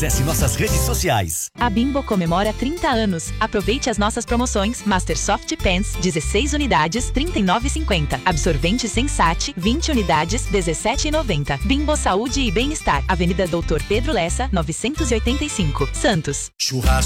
Acesse nossas redes sociais. A Bimbo comemora 30 anos. Aproveite as nossas promoções. Master Soft Pants, 16 unidades, R$ 39,50. Absorvente Sensate, 20 unidades, R$ 17,90. Bimbo Saúde e Bem-Estar, Avenida Doutor Pedro Lessa, 985, Santos. Churrasco